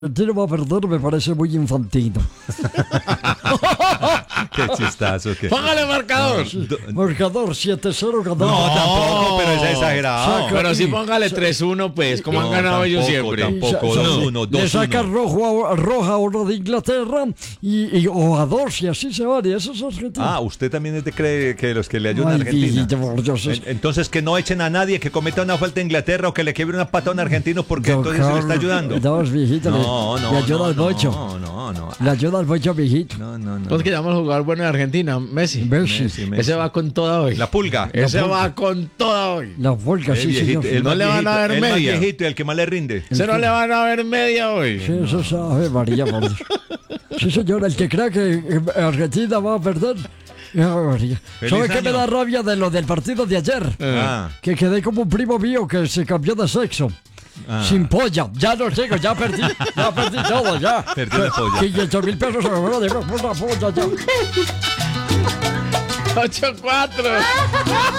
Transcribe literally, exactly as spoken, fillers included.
Argentina va a perder, me parece muy infantil. Qué chistazo. Qué... Póngale marcador. Marcador siete cero ganó. No, tampoco, pero es exagerado. Saca- Pero sí póngale tres uno, pues, como No, han ganado ellos tampoco, siempre. tampoco. Sa- dos sa- uno, Le dos saca uno. rojo a, roja a uno de Inglaterra y, y- o a dos y así se van. Y eso es Argentina. Ah, usted también es de cree que los que le ayudan a Ay, Argentina. viejito, por Dios, es- En- Entonces que no echen a nadie que cometa una falta a Inglaterra o que le quiebre una pata a un argentino porque Don entonces se le está Carlos, ayudando. No, es viejito, le- No, no, le ayuda no, al bocho. no, no, no. Le ayuda al bocho, viejito. No, no, no. ¿Cómo es que llama el jugador bueno de Argentina? Messi. Messi. Messi, Messi. Ese va con toda hoy. La pulga. Ese La pulga. va con toda hoy. La Volga, El sí, viejito, señor. el No más le van a viejito, dar el más media. viejito y el que más le rinde. Ese no le van a ver media hoy. Sí, eso sabe María, por Dios. Sí, señor, el que crea que eh, Argentina va a perder. Ave María. Feliz ¿Sabe qué año. me da rabia de lo del partido de ayer? Ah, Que quedé como un primo mío que se cambió de sexo. ah. Sin polla. Ya no sigo, ya perdí. Ya perdí todo, ya. Perdió la polla. quinientos mil pesos a la de una polla ya. ocho cuatro.